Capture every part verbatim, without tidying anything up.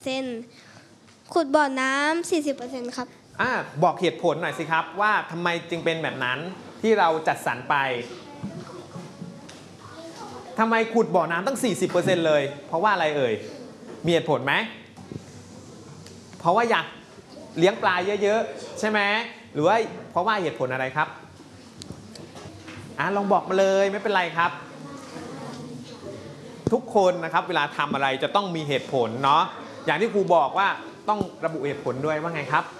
เส้นขุดบ่อน้ำ สี่สิบเปอร์เซ็นต์ ครับอ่าบอกเหตุผลหน่อยสิครับว่าทำไมจึงเป็นแบบนั้นที่เราจัดสรรไปทำไมขุดบ่อน้ำตั้ง สี่สิบเปอร์เซ็นต์ เลยเพราะว่าอะไรเอ่ยมีเหตุผลไหมเพราะว่าอยากเลี้ยงปลาเยอะๆใช่ไหมหรือว่าเพราะว่าเหตุผลอะไรครับอ่ะลองบอกมาเลยไม่เป็นไรครับทุกคนนะครับเวลาทำอะไรจะต้องมีเหตุผลเนาะอย่างที่ครูบอกว่าต้องระบุเหตุผลด้วยว่าไงครับ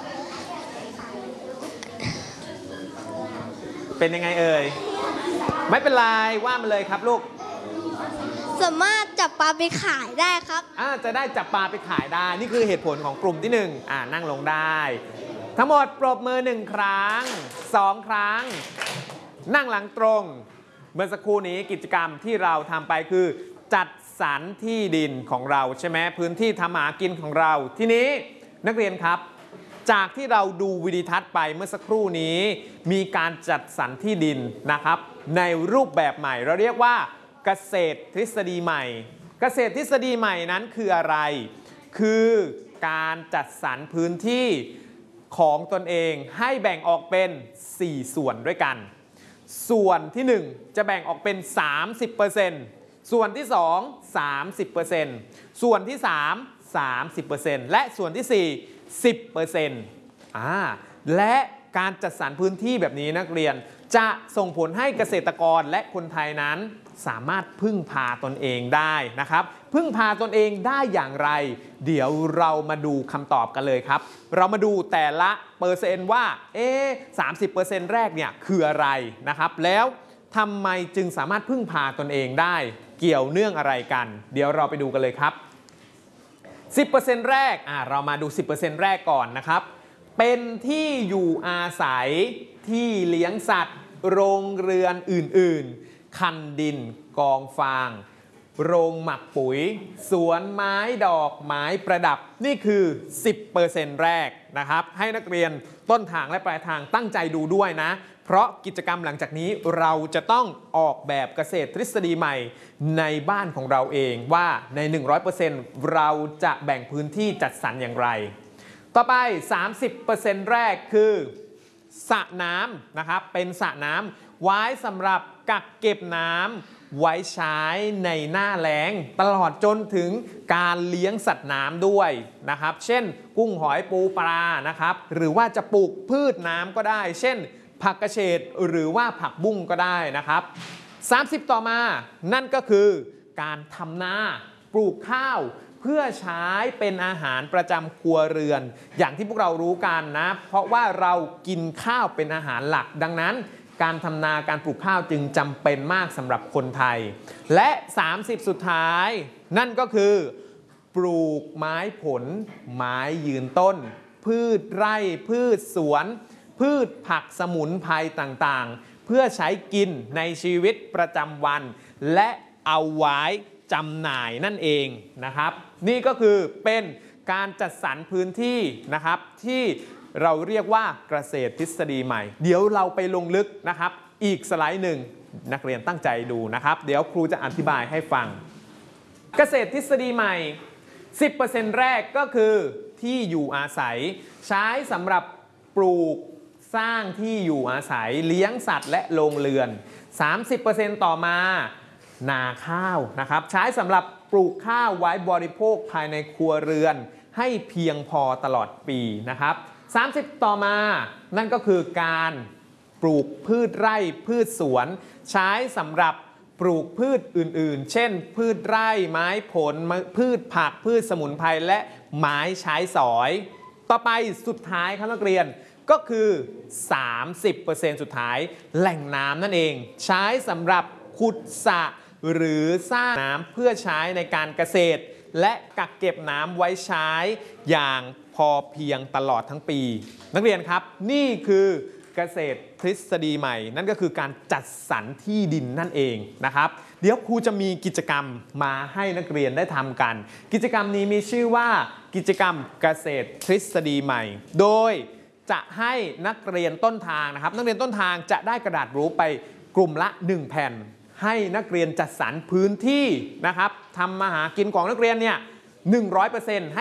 เป็นยังไงเอ่ยไม่เป็นไรว่ามาเลยครับลูกสามารถจับปลาไปขายได้ครับอ่าจะได้จับปลาไปขายได้นี่คือเหตุผลของกลุ่มที่หนึ่งอ่านั่งลงได้ทั้งหมดปรบมือหนึ่งครั้งสองครั้งนั่งหลังตรงเมื่อสักครู่นี้กิจกรรมที่เราทำไปคือจัดสรรที่ดินของเราใช่ไหมพื้นที่ทำหากินของเราทีนี้นักเรียนครับจากที่เราดูวิดีทัศน์ไปเมื่อสักครู่นี้มีการจัดสรรที่ดินนะครับในรูปแบบใหม่เราเรียกว่าเกษตรทฤษฎีใหม่เกษตรทฤษฎีใหม่นั้นคืออะไรคือการจัดสรรพื้นที่ของตนเองให้แบ่งออกเป็นสี่ส่วนด้วยกันส่วนที่หนึ่งจะแบ่งออกเป็น สามสิบเปอร์เซ็นต์ ส่วนที่สอง สามสิบเปอร์เซ็นต์ ส่วนที่สาม สามสิบเปอร์เซ็นต์ และส่วนที่สี่ สิบเปอร์เซ็นต์ อ่าและการจัดสรรพื้นที่แบบนี้นักเรียนจะส่งผลให้เกษตรกรและคนไทยนั้นสามารถพึ่งพาตนเองได้นะครับพึ่งพาตนเองได้อย่างไรเดี๋ยวเรามาดูคำตอบกันเลยครับเรามาดูแต่ละเปอร์เซ็นต์ว่าเอ๊ะ สามสิบเปอร์เซ็นต์ แรกเนี่ยคืออะไรนะครับแล้วทำไมจึงสามารถพึ่งพาตนเองได้เกี่ยวเนื่องอะไรกันเดี๋ยวเราไปดูกันเลยครับ สิบเปอร์เซ็นต์ แรกอ่ะเรามาดู สิบเปอร์เซ็นต์ แรกก่อนนะครับเป็นที่อยู่อาศัยที่เลี้ยงสัตว์โรงเรือนอื่นๆคันดินกองฟางโรงหมักปุ๋ยสวนไม้ดอกไม้ประดับนี่คือ สิบเปอร์เซ็นต์ แรกนะครับให้นักเรียนต้นทางและปลายทางตั้งใจดูด้วยนะเพราะกิจกรรมหลังจากนี้เราจะต้องออกแบบเกษตรทฤษฎีใหม่ในบ้านของเราเองว่าใน หนึ่งร้อยเปอร์เซ็นต์ เราจะแบ่งพื้นที่จัดสรรอย่างไรต่อไป สามสิบเปอร์เซ็นต์ แรกคือสระน้ำนะครับเป็นสระน้ำไว้สำหรับกักเก็บน้ำไว้ใช้ในหน้าแล้งตลอดจนถึงการเลี้ยงสัตว์น้ำด้วยนะครับเช่นกุ้งหอยปูปลานะครับหรือว่าจะปลูกพืชน้ำก็ได้เช่นผักกระเฉดหรือว่าผักบุ้งก็ได้นะครับสามสิบต่อมานั่นก็คือการทำนาปลูกข้าวเพื่อใช้เป็นอาหารประจำครัวเรือนอย่างที่พวกเรารู้กันนะเพราะว่าเรากินข้าวเป็นอาหารหลักดังนั้นการทำนาการปลูกข้าวจึงจำเป็นมากสำหรับคนไทยและสามสิบสุดท้ายนั่นก็คือปลูกไม้ผลไม้ยืนต้นพืชไร่พืชสวนพืชผักสมุนไพรต่างๆเพื่อใช้กินในชีวิตประจำวันและเอาไว้จำหน่ายนั่นเองนะครับนี่ก็คือเป็นการจัดสรรพื้นที่นะครับที่เราเรียกว่าเกษตรทฤษฎีใหม่เดี๋ยวเราไปลงลึกนะครับอีกสไลด์หนึ่งนักเรียนตั้งใจดูนะครับเดี๋ยวครูจะอธิบายให้ฟังเกษตรทฤษฎีใหม่ สิบเปอร์เซ็นต์ แรกก็คือที่อยู่อาศัยใช้สำหรับปลูกสร้างที่อยู่อาศัยเลี้ยงสัตว์และโรงเรือน สามสิบเปอร์เซ็นต์ ต่อมานาข้าวนะครับใช้สำหรับปลูกข้าวไว้บริโภคภายในครัวเรือนให้เพียงพอตลอดปีนะครับสามสิบต่อมานั่นก็คือการปลูกพืชไร่พืชสวนใช้สำหรับปลูกพืชอื่นๆเช่นพืชไร่ไม้ผลพืชผักพืชสมุนไพรและไม้ใช้สอยต่อไปสุดท้ายครับนักเรียนก็คือ สามสิบเปอร์เซ็นต์ สุดท้ายแหล่งน้ำนั่นเองใช้สำหรับขุดสระหรือสร้างน้ำเพื่อใช้ในการเกษตรและกักเก็บน้ำไว้ใช้อย่างพอเพียงตลอดทั้งปีนักเรียนครับนี่คือเกษตรทฤษฎีใหม่นั่นก็คือการจัดสรรที่ดินนั่นเองนะครับเดี๋ยวครูจะมีกิจกรรมมาให้นักเรียนได้ทำกันกิจกรรมนี้มีชื่อว่ากิจกรรมเกษตรทฤษฎีใหม่โดยจะให้นักเรียนต้นทางนะครับนักเรียนต้นทางจะได้กระดาษรู้ไปกลุ่มละหนึ่งแผ่นให้นักเรียนจัดสรรพื้นที่นะครับทำมาหากินของนักเรียนเนี่ย หนึ่งร้อยเปอร์เซ็นต์ ให้